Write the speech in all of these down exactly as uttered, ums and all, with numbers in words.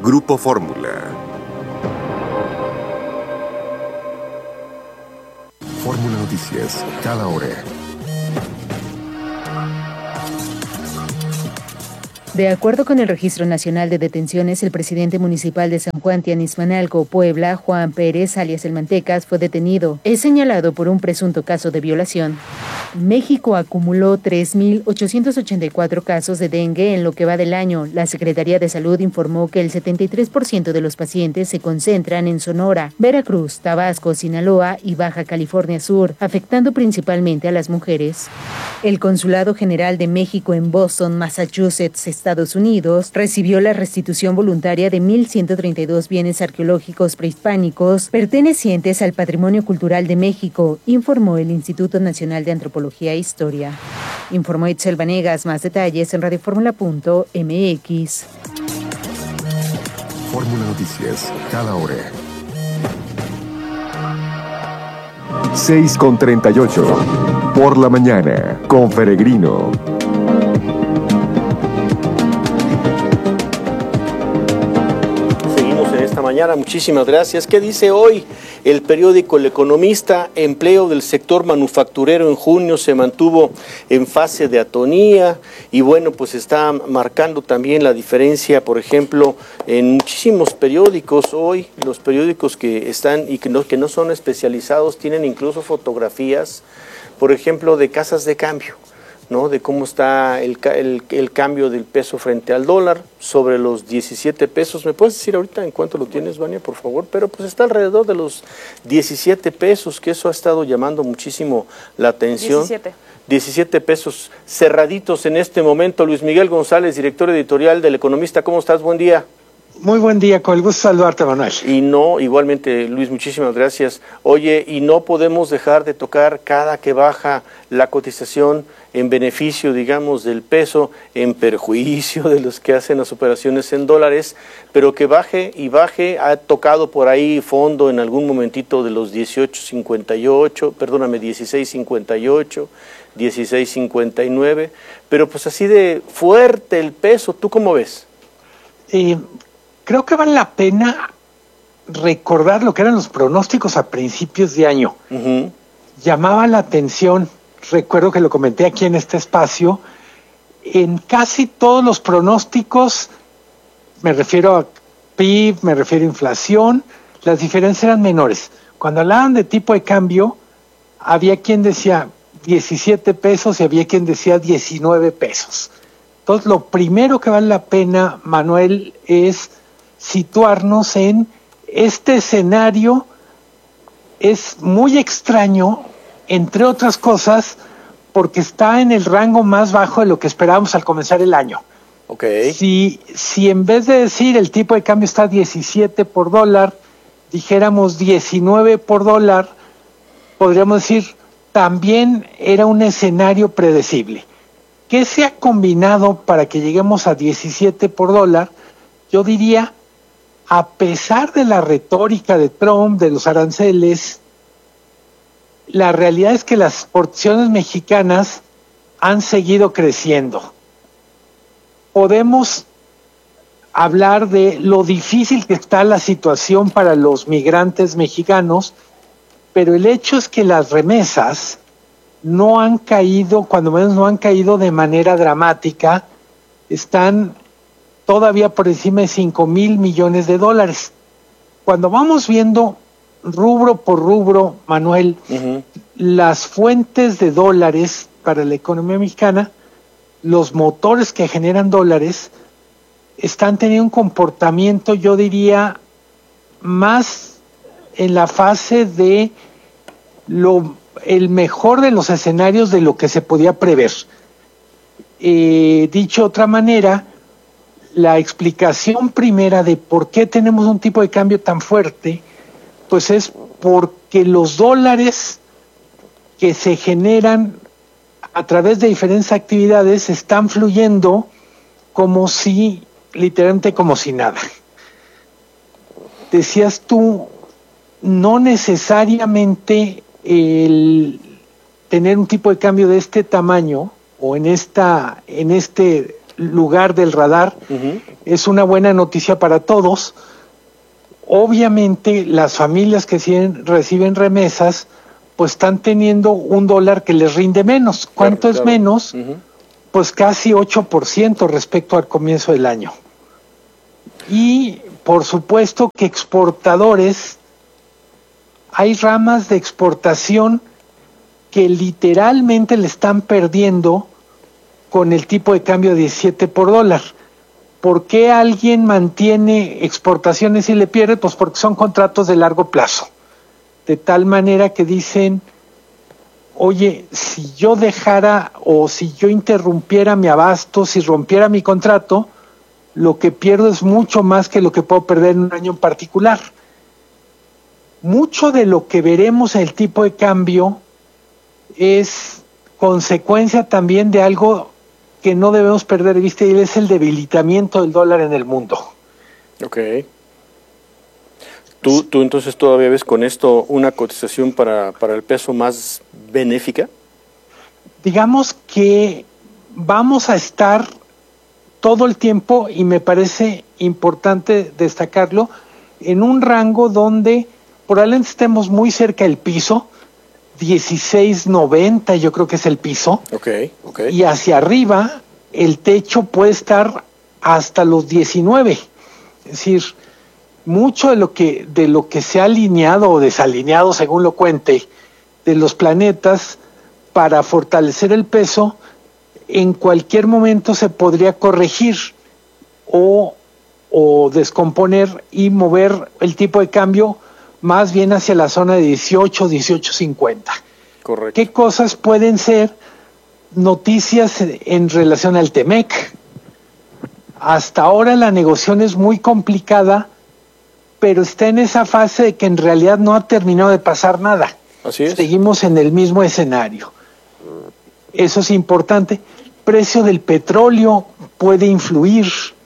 Grupo Fórmula. Fórmula Noticias, cada hora. De acuerdo con el Registro Nacional de Detenciones, el presidente municipal de San Juan Tianizmanalco, Puebla, Juan Pérez, alias El Mantecas, fue detenido. Es señalado por un presunto caso de violación. México acumuló tres mil ochocientos ochenta y cuatro casos de dengue en lo que va del año. La Secretaría de Salud informó que el setenta y tres por ciento de los pacientes se concentran en Sonora, Veracruz, Tabasco, Sinaloa y Baja California Sur, afectando principalmente a las mujeres. El Consulado General de México en Boston, Massachusetts, Estados Unidos, recibió la restitución voluntaria de mil ciento treinta y dos bienes arqueológicos prehispánicos pertenecientes al Patrimonio Cultural de México, informó el Instituto Nacional de Antropología e Historia. Informó Itzel Vanegas. Más detalles en radioformula punto m x. Fórmula Noticias, cada hora. seis con treinta y ocho. Por la mañana, con Peregrino. Seguimos en esta mañana, muchísimas gracias. ¿Qué dice hoy el periódico El Economista? Empleo del sector manufacturero en junio se mantuvo en fase de atonía y bueno, pues está marcando también la diferencia, por ejemplo, en muchísimos periódicos hoy, los periódicos que están y que no, que no son especializados tienen incluso fotografías, por ejemplo, de casas de cambio, ¿no? De cómo está el, el, el cambio del peso frente al dólar, sobre los diecisiete pesos. ¿Me puedes decir ahorita en cuánto lo tienes, Vania, por favor? Pero pues está alrededor de los diecisiete pesos, que eso ha estado llamando muchísimo la atención. diecisiete. diecisiete pesos cerraditos en este momento. Luis Miguel González, director editorial del Economista, ¿cómo estás? Buen día. Muy buen día, con el gusto de saludarte, Manuel. Y no, igualmente, Luis, muchísimas gracias. Oye, y no podemos dejar de tocar cada que baja la cotización en beneficio, digamos, del peso, en perjuicio de los que hacen las operaciones en dólares, pero que baje y baje. Ha tocado por ahí fondo en algún momentito de los dieciocho cincuenta y ocho, perdóname, dieciséis cincuenta y ocho, dieciséis cincuenta y nueve, pero pues así de fuerte el peso, ¿tú cómo ves? Eh, creo que vale la pena recordar lo que eran los pronósticos a principios de año. Uh-huh. Llamaba la atención, recuerdo que lo comenté aquí en este espacio, en casi todos los pronósticos, me refiero a P I B, me refiero a inflación, las diferencias eran menores. Cuando hablaban de tipo de cambio, había quien decía diecisiete pesos y había quien decía diecinueve pesos. Entonces, lo primero que vale la pena, Manuel, es situarnos en este escenario. Es muy extraño, entre otras cosas, porque está en el rango más bajo de lo que esperábamos al comenzar el año. Okay. Si, si en vez de decir el tipo de cambio está diecisiete por dólar, dijéramos diecinueve por dólar, podríamos decir también era un escenario predecible. ¿Qué se ha combinado para que lleguemos a diecisiete por dólar? Yo diría, a pesar de la retórica de Trump, de los aranceles, la realidad es que las exportaciones mexicanas han seguido creciendo. Podemos hablar de lo difícil que está la situación para los migrantes mexicanos, pero el hecho es que las remesas no han caído, cuando menos no han caído de manera dramática, están todavía por encima de cinco mil millones de dólares. Cuando vamos viendo rubro por rubro, Manuel, uh-huh. las fuentes de dólares para la economía mexicana, los motores que generan dólares, están teniendo un comportamiento, yo diría, más en la fase de lo el mejor de los escenarios de lo que se podía prever. Eh, dicho de otra manera, la explicación primera de por qué tenemos un tipo de cambio tan fuerte, pues es porque los dólares que se generan a través de diferentes actividades están fluyendo como si, literalmente como si nada. Decías tú, no necesariamente el tener un tipo de cambio de este tamaño o en esta en este lugar del radar uh-huh. es una buena noticia para todos. Obviamente las familias que reciben remesas pues están teniendo un dólar que les rinde menos. ¿Cuánto claro, es claro. menos? Uh-huh. Pues casi ocho por ciento respecto al comienzo del año. Y por supuesto que exportadores, hay ramas de exportación que literalmente le están perdiendo con el tipo de cambio de diecisiete por dólar. ¿Por qué alguien mantiene exportaciones y le pierde? Pues porque son contratos de largo plazo. De tal manera que dicen, oye, si yo dejara o si yo interrumpiera mi abasto, si rompiera mi contrato, lo que pierdo es mucho más que lo que puedo perder en un año en particular. Mucho de lo que veremos en el tipo de cambio es consecuencia también de algo que no debemos perder de vista, y es el debilitamiento del dólar en el mundo. Ok. ¿Tú, tú entonces todavía ves con esto una cotización para, para el peso más benéfica? Digamos que vamos a estar todo el tiempo, y me parece importante destacarlo, en un rango donde probablemente estemos muy cerca del piso, dieciséis noventa yo creo que es el piso, okay, okay. Y hacia arriba el techo puede estar hasta los diecinueve. Es decir, mucho de lo que de lo que se ha alineado o desalineado, según lo cuente, de los planetas para fortalecer el peso, en cualquier momento se podría corregir o, o descomponer y mover el tipo de cambio más bien hacia la zona de dieciocho, dieciocho cincuenta. Correcto. ¿Qué cosas pueden ser? Noticias en relación al Temec. Hasta ahora la negociación es muy complicada, pero está en esa fase de que en realidad no ha terminado de pasar nada. Así es. Seguimos en el mismo escenario. Eso es importante. Precio del petróleo puede influir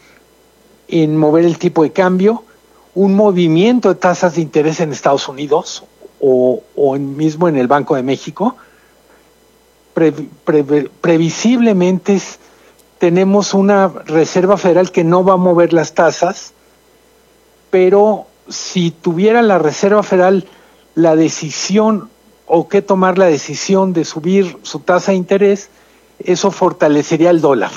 en mover el tipo de cambio. Un movimiento de tasas de interés en Estados Unidos o, o en, mismo en el Banco de México. Pre, pre, previsiblemente es, tenemos una Reserva Federal que no va a mover las tasas, pero si tuviera la Reserva Federal la decisión o que tomar la decisión de subir su tasa de interés, eso fortalecería el dólar.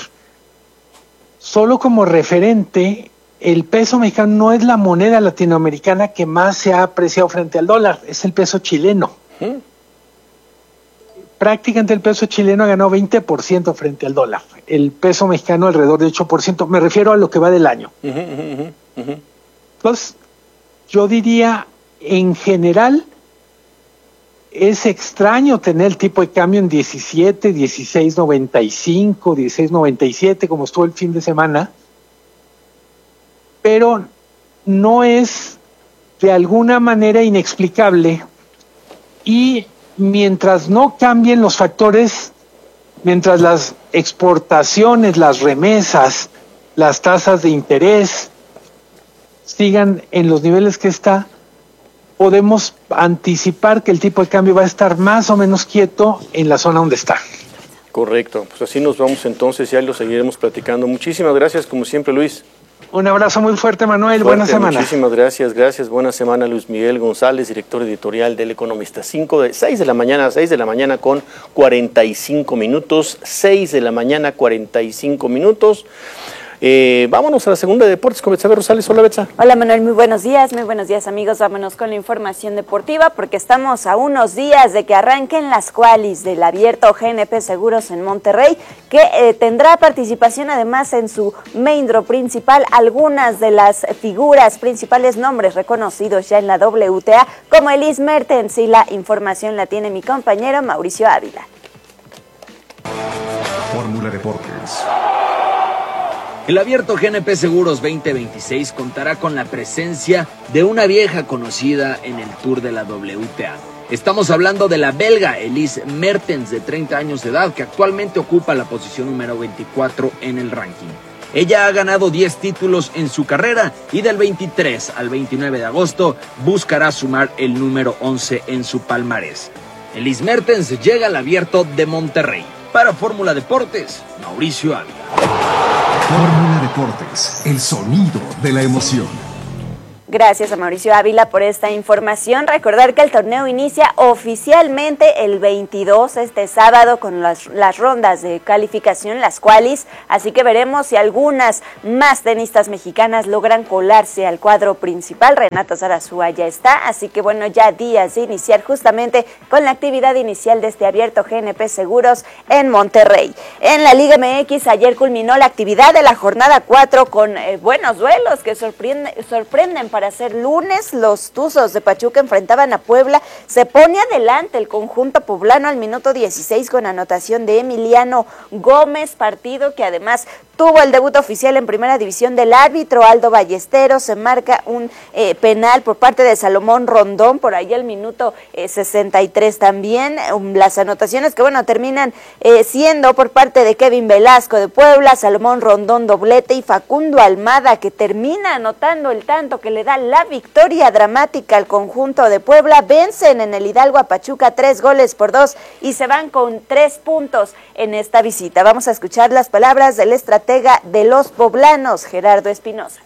Solo como referente, el peso mexicano no es la moneda latinoamericana que más se ha apreciado frente al dólar, es el peso chileno. ¿Mm? Prácticamente el peso chileno ha ganado veinte por ciento frente al dólar, el peso mexicano alrededor de ocho por ciento, me refiero a lo que va del año. Uh-huh, uh-huh, uh-huh. Entonces, yo diría, en general, es extraño tener el tipo de cambio en diecisiete, dieciséis noventa y cinco, dieciséis noventa y siete, como estuvo el fin de semana, pero no es de alguna manera inexplicable, y mientras no cambien los factores, mientras las exportaciones, las remesas, las tasas de interés sigan en los niveles que está, podemos anticipar que el tipo de cambio va a estar más o menos quieto en la zona donde está. Correcto, pues así nos vamos entonces, ya lo seguiremos platicando. Muchísimas gracias, como siempre, Luis. Un abrazo muy fuerte, Manuel. Fuerte, buena semana. Muchísimas gracias, gracias. Buena semana, Luis Miguel González, director editorial del Economista. Cinco de, seis de la mañana, seis de la mañana con cuarenta y cinco minutos. Seis de la mañana, cuarenta y cinco minutos. Eh, vámonos a la segunda de deportes con Betsabe Rosales. Hola, Betsa. Hola, Manuel, muy buenos días, muy buenos días, amigos. Vámonos con la información deportiva porque estamos a unos días de que arranquen las qualis del abierto G N P Seguros en Monterrey, que eh, tendrá participación además en su main draw principal algunas de las figuras principales, nombres reconocidos ya en la W T A, como Elise Mertens, y la información la tiene mi compañero Mauricio Ávila. Fórmula Deportes. El abierto G N P Seguros veinte veintiséis contará con la presencia de una vieja conocida en el Tour de la W T A. Estamos hablando de la belga Elise Mertens, de treinta años de edad, que actualmente ocupa la posición número veinticuatro en el ranking. Ella ha ganado diez títulos en su carrera y del veintitrés al veintinueve de agosto buscará sumar el número once en su palmarés. Elise Mertens llega al abierto de Monterrey. Para Fórmula Deportes, Mauricio Ávila. Fórmula Deportes, el sonido de la emoción. Gracias a Mauricio Ávila por esta información. Recordar que el torneo inicia oficialmente el veintidós, este sábado, con las, las rondas de calificación, las qualis, así que veremos si algunas más tenistas mexicanas logran colarse al cuadro principal. Renata Zarazúa ya está, así que bueno, ya días de iniciar justamente con la actividad inicial de este abierto G N P Seguros en Monterrey. En la Liga M X ayer culminó la actividad de la jornada cuatro con eh, buenos duelos que sorprende, sorprenden para Para ser lunes. Los Tuzos de Pachuca enfrentaban a Puebla. Se pone adelante el conjunto poblano al minuto dieciséis con anotación de Emiliano Gómez, partido que además tuvo el debut oficial en primera división del árbitro Aldo Ballesteros. Se marca un eh, penal por parte de Salomón Rondón, por ahí al minuto eh, sesenta y tres también. Um, las anotaciones que bueno terminan eh, siendo por parte de Kevin Velasco de Puebla, Salomón Rondón doblete y Facundo Almada, que termina anotando el tanto que le da la victoria dramática al conjunto de Puebla. Vencen en el Hidalgo a Pachuca tres goles por dos y se van con tres puntos en esta visita. Vamos a escuchar las palabras del estratega de los poblanos, Gerardo Espinosa.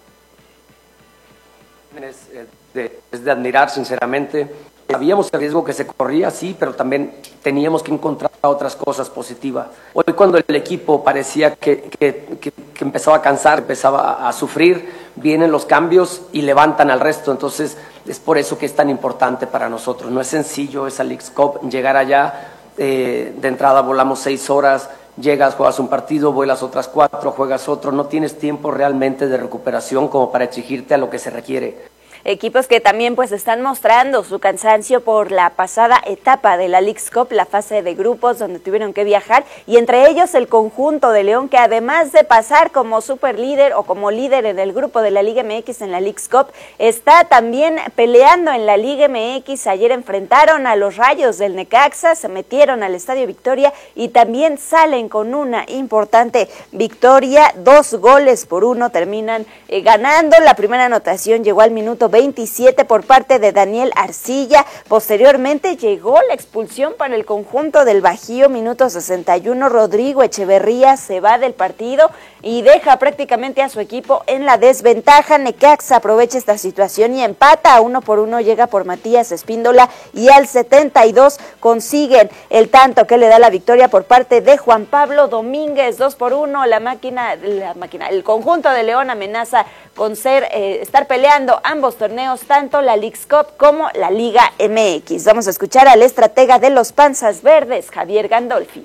Es de, es de admirar, sinceramente. Sabíamos el riesgo que se corría, sí, pero también teníamos que encontrar otras cosas positivas. Hoy cuando el equipo parecía que, que, que, que empezaba a cansar, empezaba a, a sufrir, vienen los cambios y levantan al resto. Entonces es por eso que es tan importante para nosotros. No es sencillo esa Leagues Cup, llegar allá, eh, de entrada volamos seis horas, llegas, juegas un partido, vuelas otras cuatro, juegas otro, no tienes tiempo realmente de recuperación como para exigirte a lo que se requiere. Equipos que también pues están mostrando su cansancio por la pasada etapa de la Leagues Cup, la fase de grupos donde tuvieron que viajar, y entre ellos el conjunto de León, que además de pasar como super líder o como líder en el grupo de la Liga M X en la Leagues Cup, está también peleando en la Liga M X. Ayer enfrentaron a los Rayos del Necaxa, se metieron al Estadio Victoria y también salen con una importante victoria, dos goles por uno, terminan eh, ganando. La primera anotación llegó al minuto veintisiete por parte de Daniel Arcilla. Posteriormente llegó la expulsión para el conjunto del Bajío, minuto sesenta y uno. Rodrigo Echeverría se va del partido y deja prácticamente a su equipo en la desventaja. Necaxa aprovecha esta situación y empata a uno por uno, llega por Matías Espíndola y al setenta y dos consiguen el tanto que le da la victoria por parte de Juan Pablo Domínguez. Dos por uno, la máquina, la máquina, el conjunto de León amenaza con ser, eh, estar peleando ambos torneos, tanto la Leagues Cup como la Liga M X. Vamos a escuchar al estratega de los Panzas Verdes, Javier Gandolfi.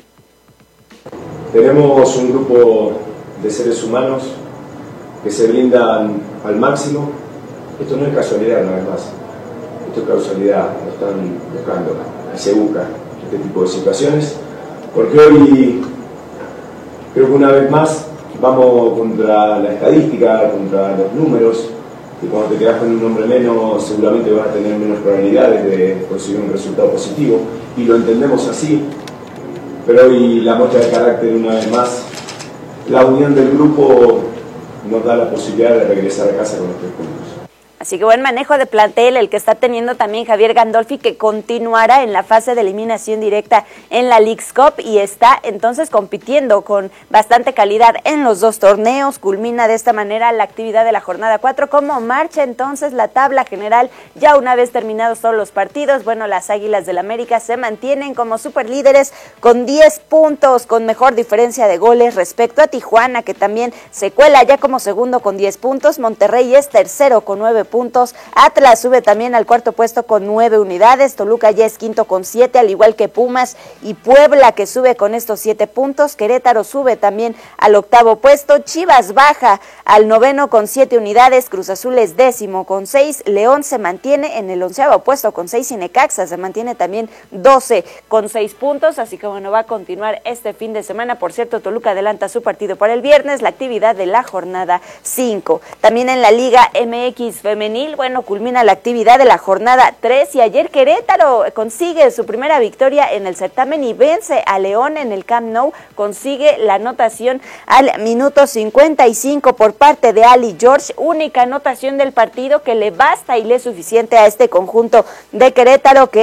Tenemos un grupo de seres humanos que se brindan al máximo. Esto no es casualidad, una vez más. Esto es causalidad, lo están buscando y se busca este tipo de situaciones, porque hoy creo que una vez más vamos contra la estadística, contra los números, y cuando te quedas con un hombre menos seguramente vas a tener menos probabilidades de conseguir un resultado positivo, y lo entendemos así, pero hoy la muestra de carácter una vez más, la unión del grupo nos da la posibilidad de regresar a casa con los tres puntos. Así que buen manejo de plantel el que está teniendo también Javier Gandolfi, que continuará en la fase de eliminación directa en la Leagues Cup y está entonces compitiendo con bastante calidad en los dos torneos. Culmina de esta manera la actividad de la jornada cuatro. ¿Cómo marcha entonces la tabla general ya una vez terminados todos los partidos? Bueno, las Águilas del América se mantienen como superlíderes con diez puntos, con mejor diferencia de goles respecto a Tijuana, que también se cuela ya como segundo con diez puntos. Monterrey es tercero con nueve puntos. Atlas sube también al cuarto puesto con nueve unidades. Toluca ya es quinto con siete, al igual que Pumas y Puebla, que sube con estos siete puntos. Querétaro sube también al octavo puesto. Chivas baja al noveno con siete unidades. Cruz Azul es décimo con seis. León se mantiene en el onceavo puesto con seis y Necaxa se mantiene también doce con seis puntos. Así que bueno, va a continuar este fin de semana. Por cierto, Toluca adelanta su partido para el viernes, la actividad de la jornada cinco. También en la Liga M X femenil, bueno, culmina la actividad de la jornada tres y ayer Querétaro consigue su primera victoria en el certamen y vence a León en el Camp Nou. Consigue la anotación al minuto cincuenta y cinco por parte de Ali George, única anotación del partido que le basta y le es suficiente a este conjunto de Querétaro, que ha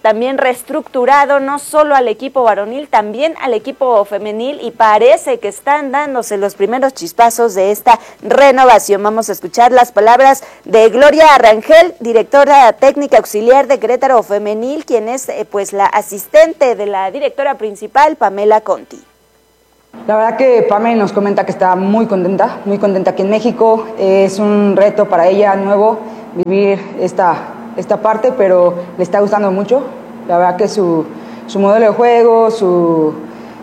también reestructurado no solo al equipo varonil, también al equipo femenil, y parece que están dándose los primeros chispazos de esta renovación. Vamos a escuchar las palabras de Gloria Rangel, directora técnica auxiliar de Querétaro Femenil, quien es eh, pues la asistente de la directora principal, Pamela Conti. La verdad que Pamela nos comenta que está muy contenta, muy contenta aquí en México. Es un reto para ella nuevo vivir esta, esta parte, pero le está gustando mucho. La verdad que su, su modelo de juego, su,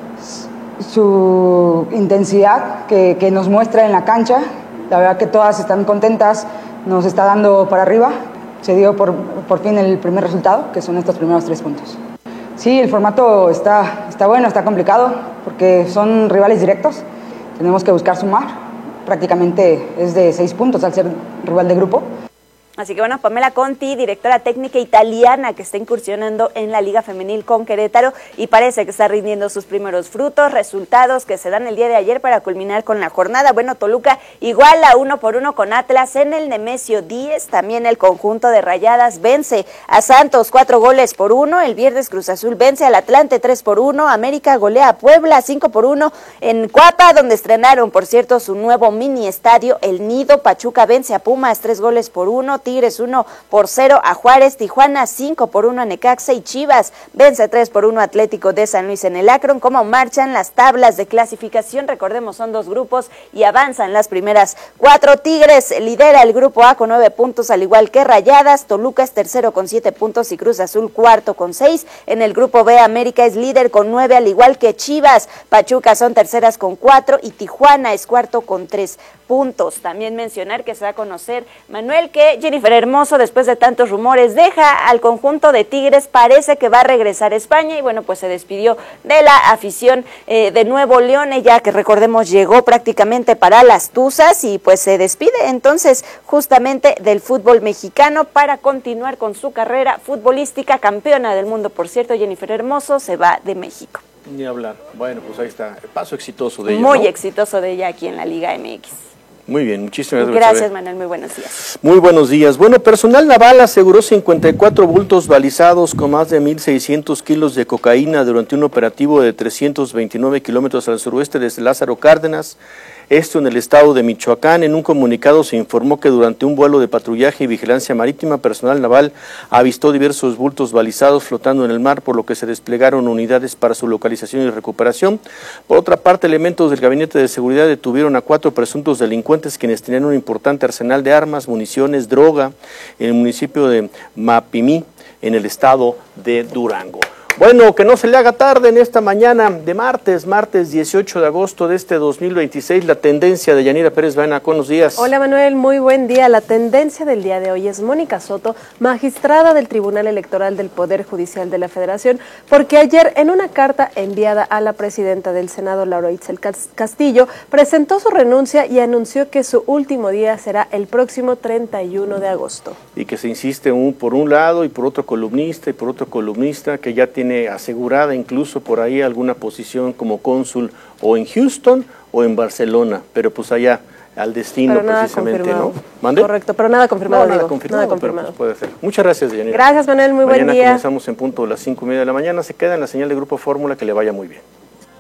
su intensidad que, que nos muestra en la cancha, la verdad que todas están contentas, nos está dando para arriba. Se dio por, por fin el primer resultado, que son estos primeros tres puntos. Sí, el formato está, está bueno, está complicado, porque son rivales directos. Tenemos que buscar sumar. Prácticamente es de seis puntos al ser rival de grupo. Así que bueno, Pamela Conti, directora técnica italiana que está incursionando en la Liga Femenil con Querétaro, y parece que está rindiendo sus primeros frutos, resultados que se dan el día de ayer para culminar con la jornada. Bueno, Toluca igual a uno por uno con Atlas en el Nemesio diez, también el conjunto de Rayadas vence a Santos cuatro goles por uno, el viernes Cruz Azul vence al Atlante tres por uno, América golea a Puebla cinco por uno en Cuapa, donde estrenaron, por cierto, su nuevo mini estadio, El Nido. Pachuca vence a Pumas tres goles por uno, Tigres uno por cero a Juárez, Tijuana cinco por uno a Necaxa, y Chivas vence tres por uno a Atlético de San Luis en el Akron. ¿Cómo marchan las tablas de clasificación? Recordemos, son dos grupos y avanzan las primeras cuatro. Tigres lidera el grupo A con nueve puntos, al igual que Rayadas. Toluca es tercero con siete puntos y Cruz Azul cuarto con seis. En el grupo B, América es líder con nueve, al igual que Chivas. Pachuca son terceras con cuatro y Tijuana es cuarto con tres puntos. También mencionar que se da a conocer, Manuel, que Jennifer Hermoso, después de tantos rumores, deja al conjunto de Tigres, parece que va a regresar a España, y bueno, pues se despidió de la afición eh, de Nuevo León, ella que recordemos llegó prácticamente para las Tuzas, y pues se despide entonces justamente del fútbol mexicano para continuar con su carrera futbolística. Campeona del mundo, por cierto, Jennifer Hermoso se va de México. Ni hablar. Bueno, pues ahí está, el paso exitoso de ella, Muy ¿no? exitoso de ella aquí en la Liga M X. Muy bien, muchísimas gracias. Gracias, Manuel, muy buenos días. Muy buenos días. Bueno, personal naval aseguró cincuenta y cuatro bultos balizados con más de mil seiscientos kilos de cocaína durante un operativo de trescientos veintinueve kilómetros al suroeste de Lázaro Cárdenas, esto en el estado de Michoacán. En un comunicado se informó que durante un vuelo de patrullaje y vigilancia marítima, personal naval avistó diversos bultos balizados flotando en el mar, por lo que se desplegaron unidades para su localización y recuperación. Por otra parte, elementos del Gabinete de Seguridad detuvieron a cuatro presuntos delincuentes quienes tenían un importante arsenal de armas, municiones, droga en el municipio de Mapimí, en el estado de Durango. Bueno, que no se le haga tarde en esta mañana de martes, martes dieciocho de agosto de este dos mil veintiséis, la tendencia de Yanira Pérez Baena. Buenos días. Hola Manuel, muy buen día. La tendencia del día de hoy es Mónica Soto, magistrada del Tribunal Electoral del Poder Judicial de la Federación, porque ayer en una carta enviada a la presidenta del Senado, Laura Itzel Castillo, presentó su renuncia y anunció que su último día será el próximo treinta y uno de agosto. Y que se insiste un, por un lado y por otro columnista y por otro columnista que ya tiene asegurada incluso por ahí alguna posición como cónsul o en Houston o en Barcelona, pero pues allá al destino pero nada precisamente, confirmado. ¿no? ¿Mande? Correcto, pero nada confirmado. No, nada digo, confirmado, nada confirmado. pero pues puede ser. Muchas gracias, Yanira. Gracias, Manuel, muy Mañana buen día. comenzamos en punto a las cinco y media de la mañana. Se queda en la señal de Grupo Fórmula, que le vaya muy bien.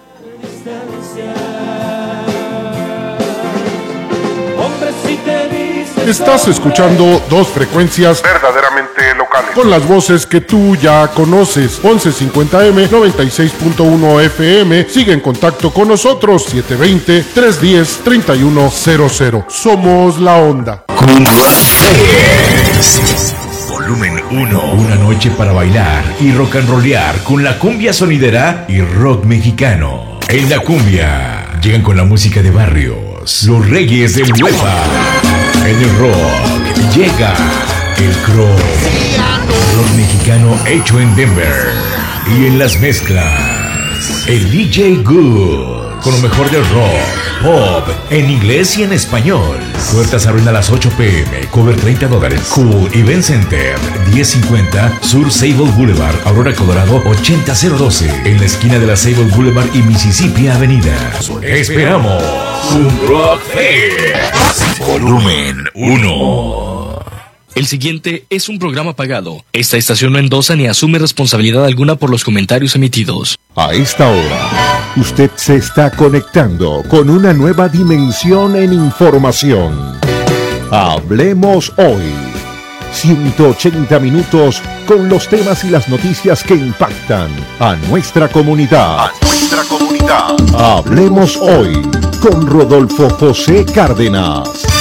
Estás escuchando dos frecuencias verdaderamente locales, con las voces que tú ya conoces. once cincuenta eme, noventa y seis punto uno efe eme. Sigue en contacto con nosotros. siete veinte, trescientos diez, treinta y uno cero cero. Somos La Onda. Volumen uno. Una noche para bailar y rock and rollear con la cumbia sonidera y rock mexicano. En la cumbia llegan con la música de barrios, los reyes del huepa. En el rock llega el crow, rock mexicano hecho en Denver. Y en las mezclas, el D J Good, con lo mejor del rock, pop, en inglés y en español. Puertas abren a las ocho pm, cover treinta dólares. Cool Event Center, diez cincuenta Sur Sable Boulevard, Aurora, Colorado, ochenta cero doce, en la esquina de la Sable Boulevard y Mississippi Avenida. Esperamos un Rock Fest. Volumen uno. El siguiente es un programa pagado. Esta estación no endosa ni asume responsabilidad alguna por los comentarios emitidos. A esta hora, usted se está conectando con una nueva dimensión en información. Hablemos hoy. ciento ochenta minutos con los temas y las noticias que impactan a nuestra comunidad. A nuestra comunidad. Hablemos hoy con Rodolfo José Cárdenas.